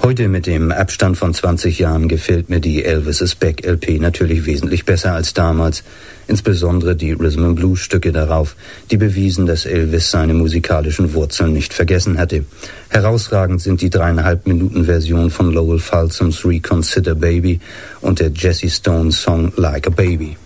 Heute mit dem Abstand von 20 Jahren gefällt mir die Elvis is Back LP natürlich wesentlich besser als damals. Insbesondere die Rhythm & Blues Stücke darauf, die bewiesen, dass Elvis seine musikalischen Wurzeln nicht vergessen hatte. Herausragend sind die 3,5 Minuten Version von Lowell Fulsoms Reconsider Baby und der Jesse Stone Song Like a Baby.